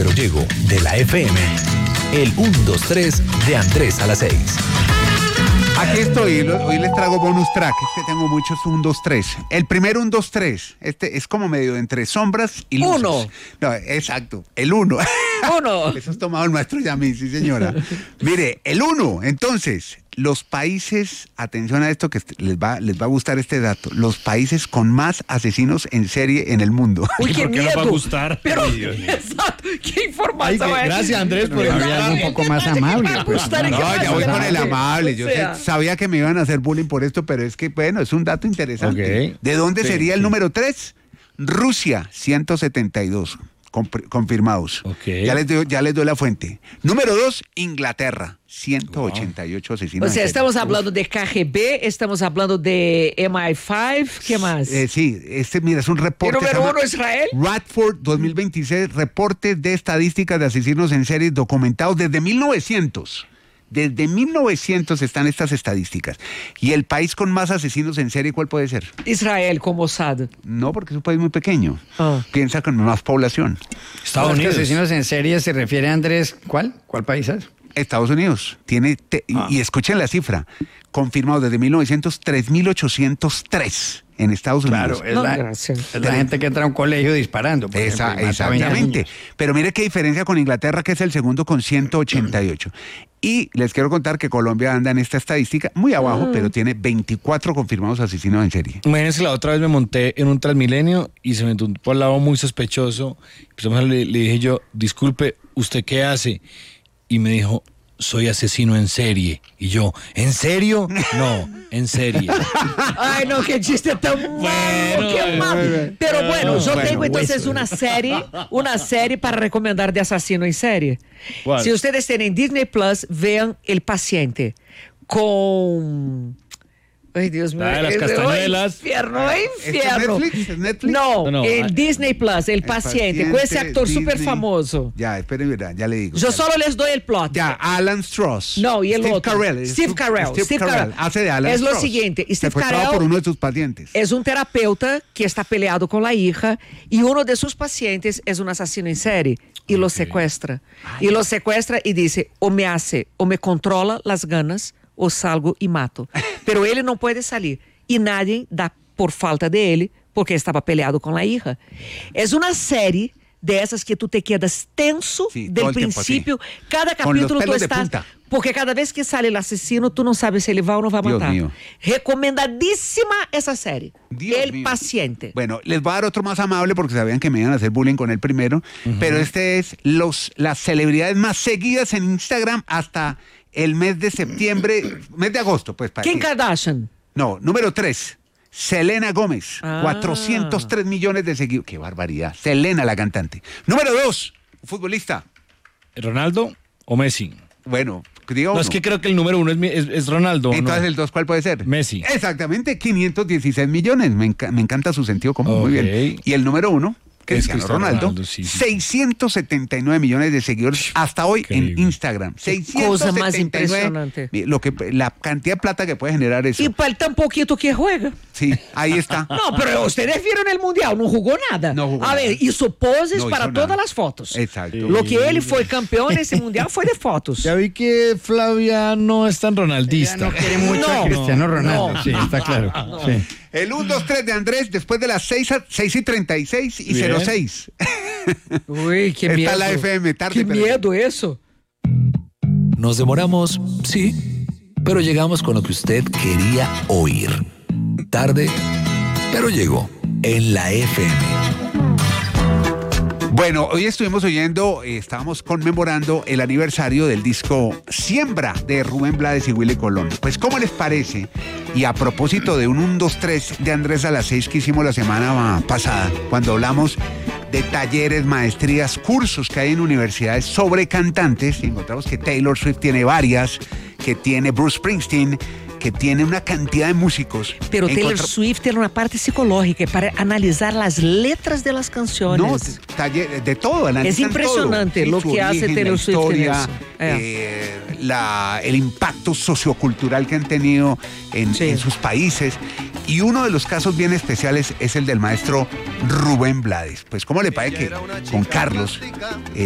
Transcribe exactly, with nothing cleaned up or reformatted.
pero llego de la F M. El uno, dos, tres de Andrés a las seis. Aquí estoy, hoy les traigo bonus track, es que tengo muchos uno, dos, tres. El primero uno, dos, tres, este es como medio entre sombras y luces. Uno. No, exacto, el uno. Uno. Eso es tomado el maestro Yamil, sí señora. Mire, el uno, entonces, los países, atención a esto que les va, les va a gustar este dato, los países con más asesinos en serie en el mundo. Uy, qué ¿Por qué miedo. no va a gustar? Pero, Ay, Dios mío. exacto, qué Ay, información que- es. gracias, Andrés, por Pero enviarlo había un poco más ¿Qué amable. va a pues. gustar? No, ¿Qué ya voy pasa? con el amable. Yo O sea. sé- sabía que me iban a hacer bullying por esto, pero es que, bueno, es un dato interesante. Ok. ¿De dónde Sí, sería el sí. número tres? Rusia, ciento setenta y dos compr- confirmados. Ok. Ya les doy, ya les doy la fuente. Número dos, Inglaterra, ciento ochenta y ocho asesinos. O en sea, serie. estamos hablando de K G B, estamos hablando de M I cinco, ¿qué más? Eh, sí, este, mira, es un ¿Y reporte. se número llama uno, Israel? Radford dos mil veintiséis, reporte de estadísticas de asesinos en serie documentados desde mil novecientos. Desde mil novecientos están estas estadísticas. ¿Y el país con más asesinos en serie cuál puede ser? Israel con Mossad. No, porque es un país muy pequeño. Ah. Piensa con más población. Estados Los Unidos. asesinos en serie se refiere a Andrés, ¿cuál? ¿Cuál país es? Estados Unidos tiene, te- y- Ah. y escuchen la cifra, confirmado desde mil novecientos, tres mil ochocientos tres en Estados Unidos. Claro, es, No, la, gracias. es la gente que entra a un colegio disparando. por Esa- ejemplo, y mata a veinte exactamente. niños. Pero mire qué diferencia con Inglaterra, que es el segundo con ciento ochenta y ocho. Y les quiero contar que Colombia anda en esta estadística muy abajo, pero tiene veinticuatro confirmados asesinos en serie. Imagínense, la otra vez me monté en un Transmilenio y se me entró por el lado muy sospechoso. Pues, le, le dije yo, disculpe, ¿usted qué hace? Y me dijo, soy asesino en serie. Y yo, ¿en serio? No, en serie. Ay, no, qué chiste tan malo, Bueno, qué bueno, malo. bueno. Pero bueno, yo Bueno, tengo entonces hueso. una serie, una serie para recomendar de asesino en serie. ¿Cuál? Si ustedes tienen Disney Plus, vean El Paciente con... Ay, Dios mío. La de las es- castañuelas. ay, infierno, ay, ¿Esto es infierno. Netflix? ¿Es Netflix? No, No, no, en ah, Disney Plus, El El Paciente, con ese actor súper Disney. famoso. Ya, esperen, mira, ya le digo. Yo ya. solo les doy el plot. Ya, Alan Strauss. No, y el Steve otro. Carell. Steve Carell. Steve, Steve Carell. Carell. Hace de Alan Es lo Strauss. siguiente, Steve Secuestrado Carell- por uno de sus pacientes. Es un terapeuta que está peleado con la hija y uno de sus pacientes es un asesino en serie y lo secuestra. Y lo secuestra y dice, o me hace, o me controla las ganas, o salgo y mato. Pero él no puede salir y nadie da por falta de él porque estaba peleado con la hija. Es una serie de esas que tú te quedas tenso Sí, todo del el tiempo, principio. Cada Con los capítulo tú pelos de estás... punta. Porque cada vez que sale el asesino, tú no sabes si él va o no va a Dios matar. mío. Recomendadísima esa serie. Dios El mío. Paciente. Bueno, les voy a dar otro más amable porque sabían que me iban a hacer bullying con el primero, pero este es los, las celebridades más seguidas en Instagram hasta el mes de septiembre, mes de agosto, pues. para Kim decir. Kardashian. No, número tres. Selena Gómez, Ah. cuatrocientos tres millones de seguidores. ¡Qué barbaridad! Selena, la cantante. Número dos, futbolista. ¿Ronaldo o Messi? Bueno, diga No, uno. es que creo que el número uno es, mi- es, es Ronaldo. ¿o no? Entonces, ¿el dos cuál puede ser? Messi. Exactamente, quinientos dieciséis millones. Me, enca- me encanta su sentido común. Muy Ok. bien. Y el número uno, Cristiano Cristiano Ronaldo, Ronaldo, sí, sí. seiscientos setenta y nueve millones de seguidores hasta hoy en Increíble. Instagram. cosa más seiscientos setenta y nueve, impresionante. Lo que, la cantidad de plata que puede generar eso. Y para el tan poquito que juega. Sí, ahí está. No, pero ustedes vieron el Mundial, no jugó nada. No jugó a nada. ver, hizo poses No para hizo todas nada. las fotos. Exacto. Lo que él fue campeón en ese Mundial fue de fotos. Ya vi que Flavia no es tan Ella ronaldista. no quiere mucho No, a Cristiano Ronaldo. no. Sí, está claro. Sí. El uno, dos, tres de Andrés, después de las seis, a- seis y treinta y seis y Bien. cero seis. Uy, qué Está miedo. la F M, tarde, Qué pero- miedo eso. Nos demoramos, sí, pero llegamos con lo que usted quería oír. Tarde, pero llegó en la F M. Bueno, hoy estuvimos oyendo, eh, estábamos conmemorando el aniversario del disco Siembra de Rubén Blades y Willy Colón. Pues, ¿cómo les parece? Y a propósito de un uno, dos, tres de Andrés a las seis que hicimos la semana pasada, cuando hablamos de talleres, maestrías, cursos que hay en universidades sobre cantantes, y encontramos que Taylor Swift tiene varias, que tiene Bruce Springsteen, que tiene una cantidad de músicos. Pero Taylor Encontra- Swift tiene una parte psicológica para analizar las letras de las canciones. No, taller, de todo. analizan impresionante todo. lo su que hace origen, Taylor la Swift en historia, eso. Eh. eh, la, el impacto sociocultural que han tenido en, Sí. en sus países. Y uno de los casos bien especiales es el del maestro Rubén Blades. Pues, ¿cómo le parece que con Carlos... eh,